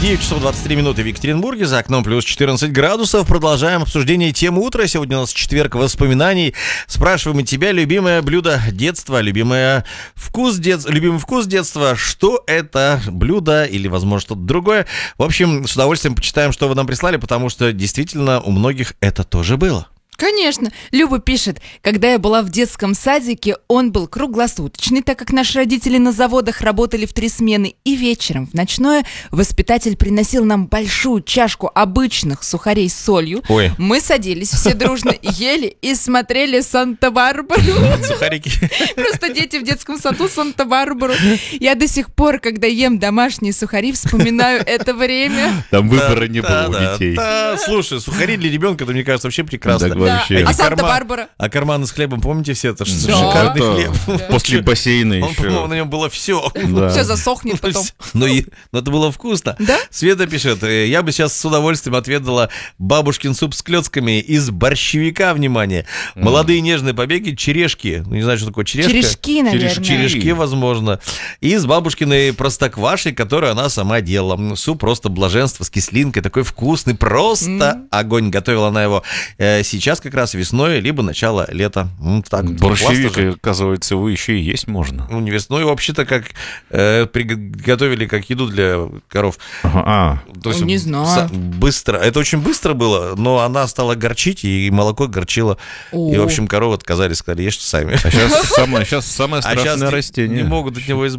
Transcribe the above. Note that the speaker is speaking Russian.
9 часов 23 минуты в Екатеринбурге, за окном плюс 14 градусов. Продолжаем обсуждение темы утра. Сегодня у нас четверг воспоминаний. Спрашиваем у тебя любимое блюдо детства, любимый вкус детства. Что это блюдо или, возможно, что-то другое. В общем, с удовольствием почитаем, что вы нам прислали, потому что действительно у многих это тоже было. Конечно. Люба пишет: когда я была в детском садике, он был круглосуточный, так как наши родители на заводах работали в 3 смены, и вечером в ночное воспитатель приносил нам большую чашку обычных сухарей с солью. Ой. Мы садились все дружно, ели и смотрели Санта-Барбару. Сухарики. Просто дети в детском саду Санта-Барбару. Я до сих пор, когда ем домашние сухари, вспоминаю это время. Там выбора не было у детей. Да, слушай, сухари для ребенка, это, мне кажется, вообще прекрасно. Так вообще. А Санта-Барбара? А карманы с хлебом, помните все? Это же Да. шикарный Это хлеб. После бассейна Он, по-моему, еще. на нем было все. Да. Все засохнет потом. Но это было вкусно. Да? Света пишет: я бы сейчас с удовольствием отведала бабушкин суп с клетками из борщевика, внимание. Молодые нежные побеги, черешки. Ну, не знаю, что такое черешка. Черешки, наверное. Черешки, возможно. И с бабушкиной простоквашей, которую она сама делала. Суп просто блаженство с кислинкой, такой вкусный, просто огонь. Готовила она его сейчас как раз весной, либо начало лета. Так, Борщевик, классно же. оказывается, его еще и есть можно. Ну, не весной, вообще-то как приготовили как еду для коров. Ага. То есть Не знаю. быстро. Это очень быстро было, но она стала горчить, и молоко горчило. О. И, в общем, коровы отказались, сказали: ешьте сами. А сейчас самое А страшное сейчас не растение. могут от него избавиться.